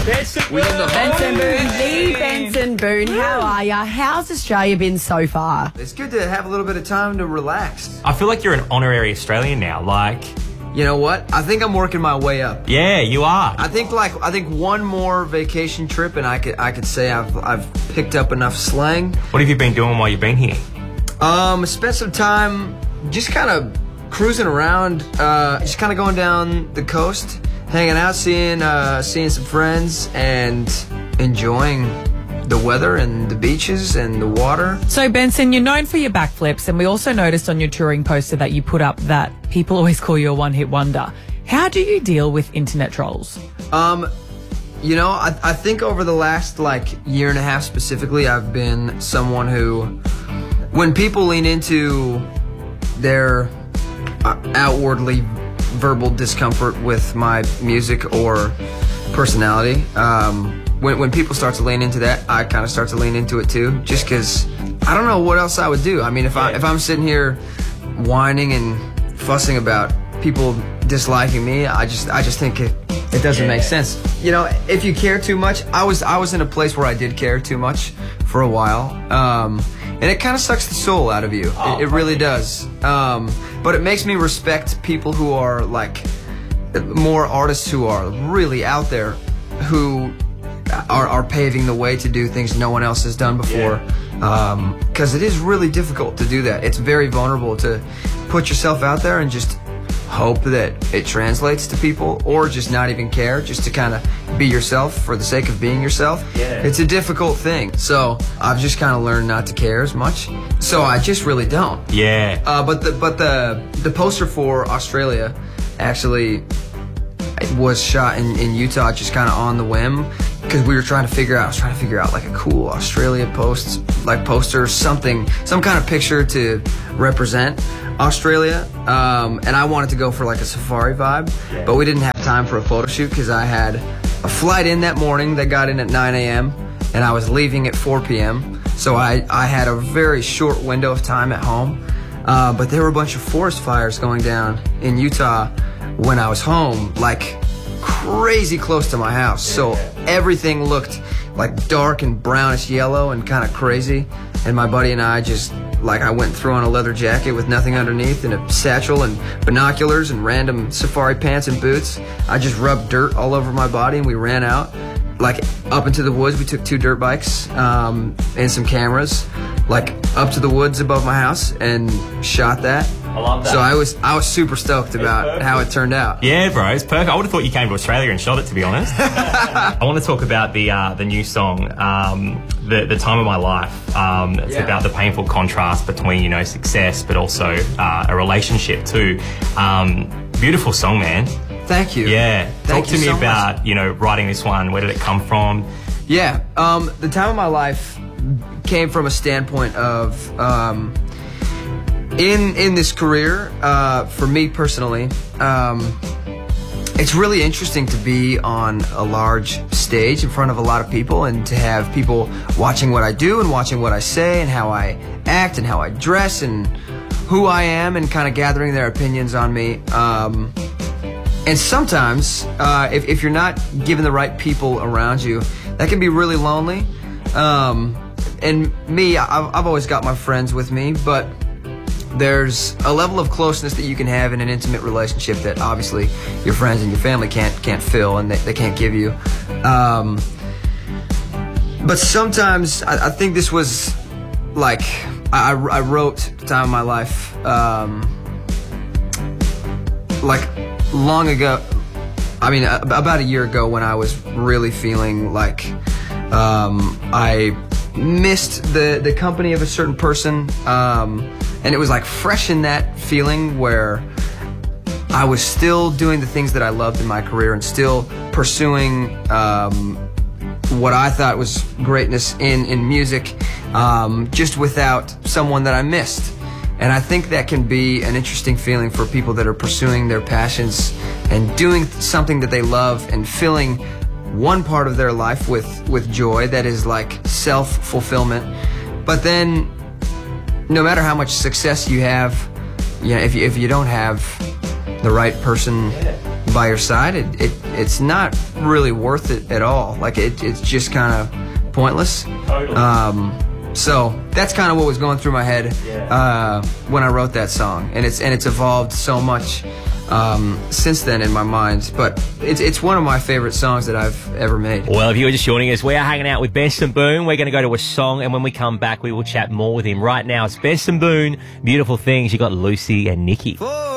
Benson Boone, the Benson Boone. How are ya? How's Australia been so far? It's good to have a little bit of time to relax. I feel like you're an honorary Australian now. Like, you know what? I think I'm working my way up. yeah, you are. I think one more vacation trip, and I could say I've picked up enough slang. What have you been doing while you've been here? Spent some time just kind of cruising around, just kind of going down the coast, hanging out, seeing some friends, and enjoying the weather and the beaches and the water. So, Benson, you're known for your backflips, and we also noticed on your touring poster that you put up that people always call you a one-hit wonder. How do you deal with internet trolls? You know, I think over the last, year and a half specifically, I've been someone who, when people lean into their outwardly verbal discomfort with my music or personality, when people start to lean into that, I kind of start to lean into it too, just because I don't know what else I would do. I mean, if I'm sitting here whining and fussing about people disliking me, I just think it doesn't make sense. You know, if you care too much, I was in a place where I did care too much for a while, and it kind of sucks the soul out of you. It really does. But it makes me respect people who are more artists who are really out there, who are paving the way to do things no one else has done before. Because it is really difficult to do that. It's very vulnerable to put yourself out there and just hope that it translates to people, or just not even care, just to kind of be yourself for the sake of being yourself. It's a difficult thing. So I've just kind of learned not to care as much. So I just really don't. But the poster for Australia actually was shot in Utah, just kind of on the whim, because I was trying to figure out like a cool Australia poster, some kind of picture to represent Australia, and I wanted to go for like a safari vibe, but we didn't have time for a photo shoot because I had a flight in that morning that got in at 9 a.m. and I was leaving at 4 p.m. So I had a very short window of time at home, but there were a bunch of forest fires going down in Utah when I was home, like crazy close to my house. So everything looked like dark and brownish yellow and kind of crazy. And my buddy and I just, I went and threw on a leather jacket with nothing underneath and a satchel and binoculars and random safari pants and boots. I just rubbed dirt all over my body and we ran out, up into the woods. We took 2 dirt bikes and some cameras, up to the woods above my house and shot that. I love that. So I was super stoked about how it turned out. Yeah, bro, it's perfect. I would have thought you came to Australia and shot it, to be honest. I want to talk about the new song, the Time of My Life. It's about the painful contrast between, success, but also a relationship too. Beautiful song, man. Thank you. Yeah. Talk to me so about, writing this one. Where did it come from? Yeah. The Time of My Life came from a standpoint of, in this career, for me personally, it's really interesting to be on a large stage in front of a lot of people and to have people watching what I do and watching what I say and how I act and how I dress and who I am, and kind of gathering their opinions on me. And sometimes, if you're not given the right people around you, that can be really lonely. And me, I've always got my friends with me, but there's a level of closeness that you can have in an intimate relationship that obviously your friends and your family can't fill and they can't give you. But sometimes I think this was I wrote Time of My Life long ago. I mean, about a year ago, when I was really feeling like I missed the company of a certain person, and it was fresh in that feeling where I was still doing the things that I loved in my career and still pursuing what I thought was greatness in music, just without someone that I missed. And I think that can be an interesting feeling for people that are pursuing their passions and doing something that they love and filling one part of their life with joy that is self-fulfillment. But then, no matter how much success you have, if you don't have the right person by your side, it's not really worth it at all. Like it's just kind of pointless. Totally. So that's kind of what was going through my head when I wrote that song, and it's evolved so much since then in my mind. But it's one of my favorite songs that I've ever made. Well, if you were just joining us, we are hanging out with Benson Boone. We're going to go to a song, and when we come back, we will chat more with him. Right now, it's Benson Boone, Beautiful Things. You got Lucy and Nikki.